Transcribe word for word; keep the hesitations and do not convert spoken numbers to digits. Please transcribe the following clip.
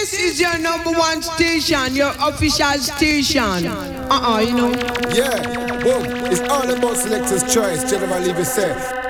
This is your number one station, your official station. Uh-uh, you know. Yeah, boom. It's all about selector's choice. General Levy said.